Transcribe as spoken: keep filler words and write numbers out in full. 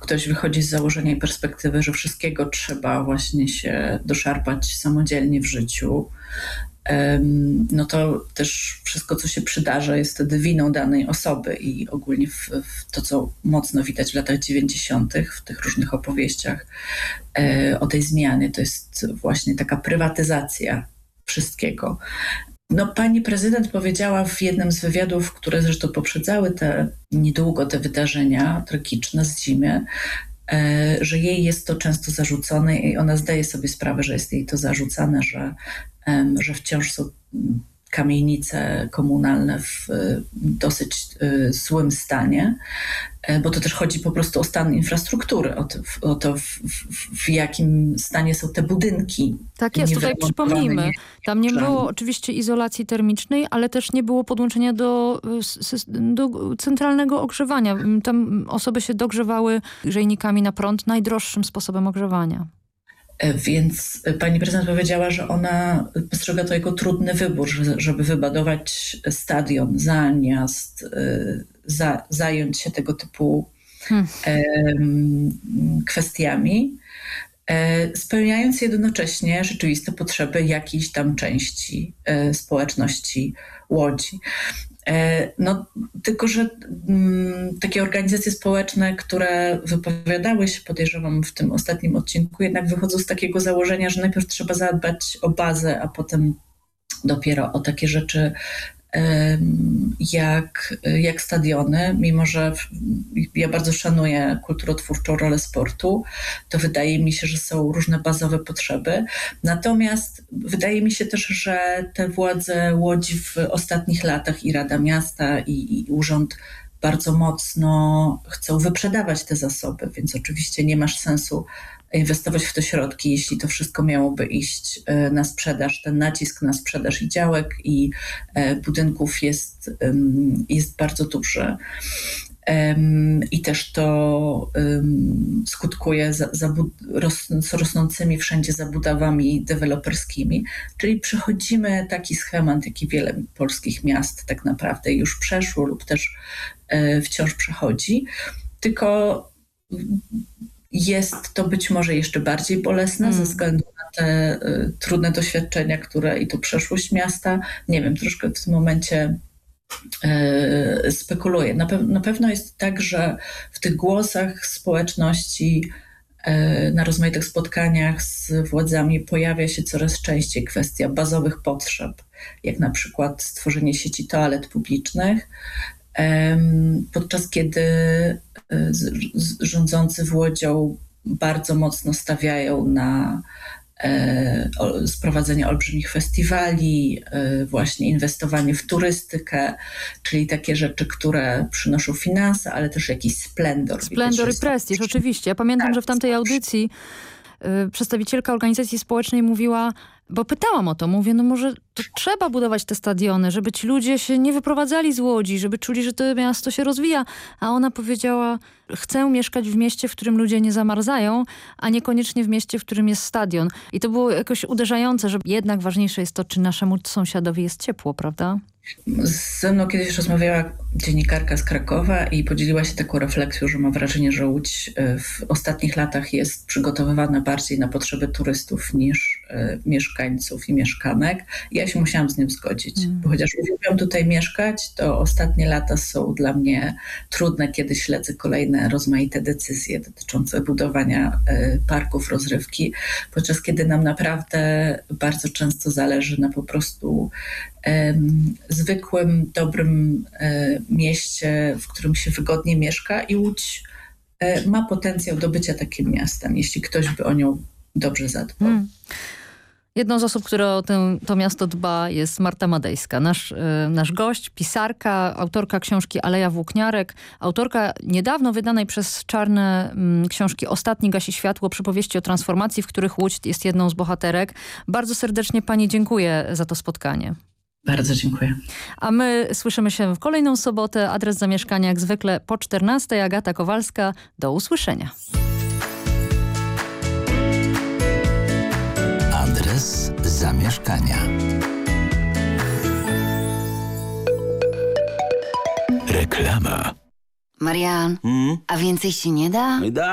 ktoś wychodzi z założenia i perspektywy, że wszystkiego trzeba właśnie się doszarpać samodzielnie w życiu, no to też wszystko, co się przydarza, jest wtedy winą danej osoby i ogólnie w, w to, co mocno widać w latach dziewięćdziesiątych w tych różnych opowieściach e, o tej zmianie, to jest właśnie taka prywatyzacja wszystkiego. No, pani prezydent powiedziała w jednym z wywiadów, które zresztą poprzedzały te niedługo te wydarzenia tragiczne z zimy, e, że jej jest to często zarzucone i ona zdaje sobie sprawę, że jest jej to zarzucane, że że wciąż są kamienice komunalne w dosyć złym stanie, bo to też chodzi po prostu o stan infrastruktury, o to, o to w, w, w jakim stanie są te budynki. Tak jest, tutaj przypomnijmy, tam nie było oczywiście izolacji termicznej, ale też nie było podłączenia do, do centralnego ogrzewania. Tam osoby się dogrzewały grzejnikami na prąd, najdroższym sposobem ogrzewania. Więc pani prezydent powiedziała, że ona postrzega to jako trudny wybór, żeby wybudować stadion zamiast za, zająć się tego typu hmm. kwestiami, spełniając jednocześnie rzeczywiste potrzeby jakiejś tam części społeczności Łodzi. No, tylko że m, takie organizacje społeczne, które wypowiadały się, podejrzewam, w tym ostatnim odcinku, jednak wychodzą z takiego założenia, że najpierw trzeba zadbać o bazę, a potem dopiero o takie rzeczy jak, jak stadiony. Mimo że ja bardzo szanuję kulturotwórczą rolę sportu, to wydaje mi się, że są różne bazowe potrzeby. Natomiast wydaje mi się też, że te władze Łodzi w ostatnich latach i Rada Miasta i, i Urząd bardzo mocno chcą wyprzedawać te zasoby, więc oczywiście nie masz sensu inwestować w te środki, jeśli to wszystko miałoby iść na sprzedaż. Ten nacisk na sprzedaż i działek, i budynków jest, jest bardzo duży. I też to skutkuje za, za, ros, rosnącymi wszędzie zabudowami deweloperskimi, czyli przechodzimy taki schemat, jaki wiele polskich miast tak naprawdę już przeszło lub też wciąż przechodzi, tylko jest to być może jeszcze bardziej bolesne hmm. ze względu na te y, trudne doświadczenia, które i to przeszłość miasta. Nie wiem, troszkę w tym momencie y, spekuluję. Na, pe- na pewno jest tak, że w tych głosach społeczności, y, na rozmaitych spotkaniach z władzami pojawia się coraz częściej kwestia bazowych potrzeb, jak na przykład stworzenie sieci toalet publicznych, podczas kiedy rządzący w Łodzią bardzo mocno stawiają na sprowadzenie olbrzymich festiwali, właśnie inwestowanie w turystykę, czyli takie rzeczy, które przynoszą finanse, ale też jakiś splendor. Splendor i prestiż, oczywiście. Ja pamiętam, tak, że w tamtej audycji przedstawicielka organizacji społecznej mówiła, bo pytałam o to, mówię, no może to trzeba budować te stadiony, żeby ci ludzie się nie wyprowadzali z Łodzi, żeby czuli, że to miasto się rozwija. A ona powiedziała, chcę mieszkać w mieście, w którym ludzie nie zamarzają, a niekoniecznie w mieście, w którym jest stadion. I to było jakoś uderzające, że jednak ważniejsze jest to, czy naszemu sąsiadowi jest ciepło, prawda? Ze mną kiedyś rozmawiała dziennikarka z Krakowa i podzieliła się taką refleksją, że ma wrażenie, że Łódź w ostatnich latach jest przygotowywana bardziej na potrzeby turystów niż mieszkańców i mieszkanek. Ja się musiałam z nim zgodzić, mm. bo chociaż uwielbiam tutaj mieszkać, to ostatnie lata są dla mnie trudne, kiedy śledzę kolejne rozmaite decyzje dotyczące budowania parków rozrywki, podczas kiedy nam naprawdę bardzo często zależy na po prostu um, zwykłym, dobrym e, mieście, w którym się wygodnie mieszka i Łódź e, ma potencjał do bycia takim miastem, jeśli ktoś by o nią dobrze zadbał. Hmm. Jedną z osób, która o ten, to miasto dba, jest Marta Madejska, nasz, y, nasz gość, pisarka, autorka książki Aleja Włókniarek, autorka niedawno wydanej przez Czarne y, książki Ostatni gasi światło, przypowieści o transformacji, w których Łódź jest jedną z bohaterek. Bardzo serdecznie pani dziękuję za to spotkanie. Bardzo dziękuję. A my słyszymy się w kolejną sobotę. Adres zamieszkania jak zwykle po czternastej. Agata Kowalska. Do usłyszenia. Adres zamieszkania. Reklama. Marian, Hmm? a więcej się nie da? Da.